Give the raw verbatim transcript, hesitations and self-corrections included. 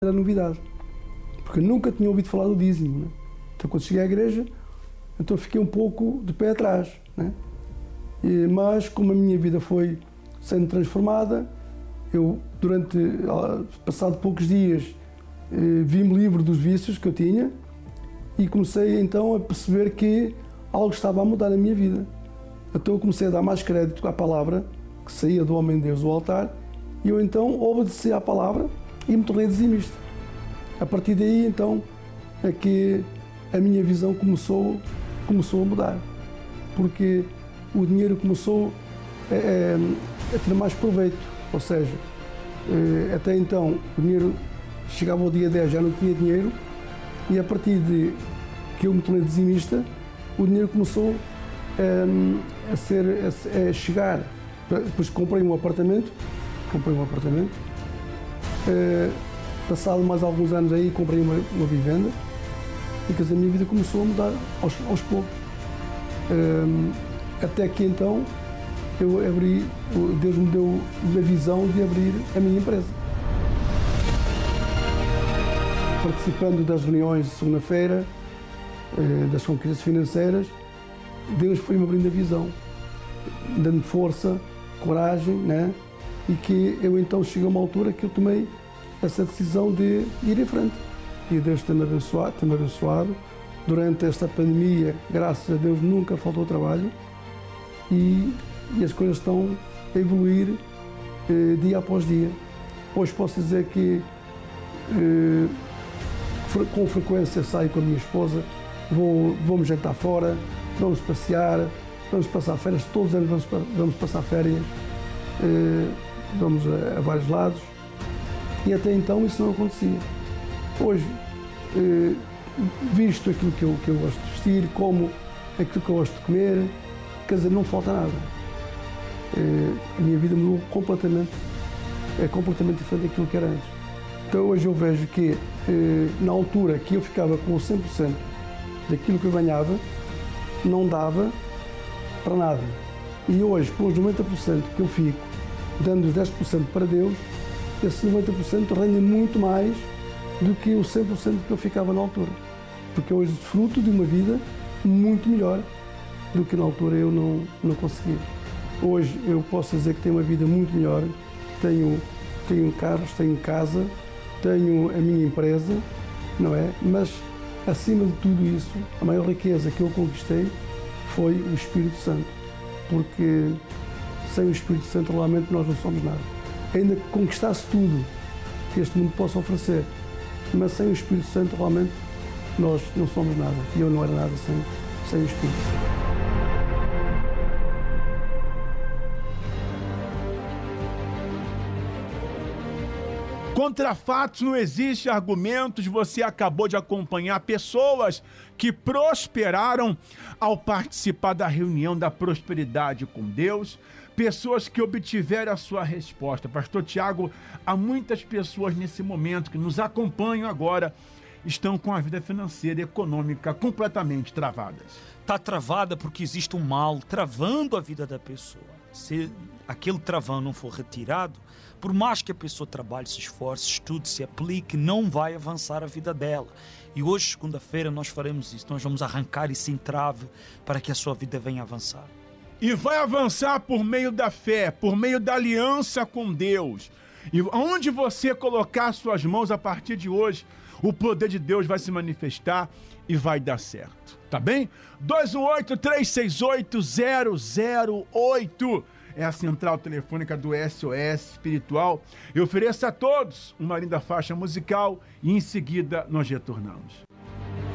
Era novidade, porque eu nunca tinha ouvido falar do dízimo, né? Então quando cheguei à igreja, então fiquei um pouco de pé atrás, né? E, mas como a minha vida foi sendo transformada, eu durante, passado poucos dias, eh, vi-me livre dos vícios que eu tinha e comecei então a perceber que algo estava a mudar na minha vida. Então eu comecei a dar mais crédito à palavra que saía do homem de Deus do altar e eu então obedeci à palavra e me tornei dizimista. A partir daí, então, é que a minha visão começou, começou a mudar, porque o dinheiro começou a, a, a ter mais proveito, ou seja, até então o dinheiro chegava ao dia dez, já não tinha dinheiro, e a partir de que eu me tornei dizimista, o dinheiro começou a, a, ser, a, a chegar. Depois comprei um apartamento, comprei um apartamento, Uh, passado mais alguns anos aí comprei uma, uma vivenda e que a minha vida começou a mudar aos, aos poucos, uh, até que então eu abri, Deus me deu a visão de abrir a minha empresa. Participando das reuniões de segunda-feira, uh, das conquistas financeiras, Deus foi-me abrindo a visão, dando força, coragem, né? E que eu então cheguei a uma altura que eu tomei essa decisão de ir em frente. E Deus tem-me abençoado, tem-me abençoado. Durante esta pandemia, graças a Deus, nunca faltou trabalho e, e as coisas estão a evoluir eh, dia após dia. Hoje posso dizer que eh, com frequência saio com a minha esposa, vou, vamos jantar fora, vamos passear, vamos passar férias, todos os anos vamos, vamos passar férias. Eh, vamos a, a vários lados e até então isso não acontecia. Hoje, eh, visto aquilo que eu, que eu gosto de vestir, como aquilo que eu gosto de comer, quer dizer, não falta nada. Eh, a minha vida mudou completamente, é completamente diferente daquilo que era antes. Então hoje eu vejo que eh, na altura que eu ficava com cem por cento daquilo que eu ganhava, não dava para nada. E hoje, com os noventa por cento que eu fico, dando os dez por cento para Deus, esse noventa por cento rende muito mais do que o cem por cento que eu ficava na altura. Porque hoje desfruto de uma vida muito melhor do que na altura eu não, não consegui. Hoje eu posso dizer que tenho uma vida muito melhor, tenho, tenho carros, tenho casa, tenho a minha empresa, não é? Mas acima de tudo isso, a maior riqueza que eu conquistei foi o Espírito Santo. Porque sem o Espírito Santo, realmente, nós não somos nada. Ainda que conquistasse tudo que este mundo possa oferecer, mas sem o Espírito Santo, realmente, nós não somos nada. E eu não era nada sem, sem o Espírito Santo. Contra fatos não existe argumentos, você acabou de acompanhar pessoas que prosperaram ao participar da reunião da prosperidade com Deus, pessoas que obtiveram a sua resposta. Pastor Tiago, há muitas pessoas nesse momento que nos acompanham agora, estão com a vida financeira e econômica completamente travadas. Está travada porque existe um mal travando a vida da pessoa. Se aquele travão não for retirado, por mais que a pessoa trabalhe, se esforce, estude, se aplique, não vai avançar a vida dela. E hoje, segunda-feira, nós faremos isso. Nós vamos arrancar esse entrave para que a sua vida venha avançar. E vai avançar por meio da fé, por meio da aliança com Deus. E onde você colocar suas mãos a partir de hoje, o poder de Deus vai se manifestar e vai dar certo. Tá bem? dois um oito, três seis oito, zero zero oito é a central telefônica do S O S Espiritual. Eu ofereço a todos uma linda faixa musical e em seguida nós retornamos.